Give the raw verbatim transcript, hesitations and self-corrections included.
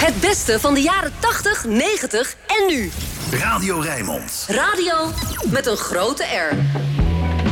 Het beste van de jaren tachtig, negentig en nu. Radio Rijnmond. Radio met een grote R.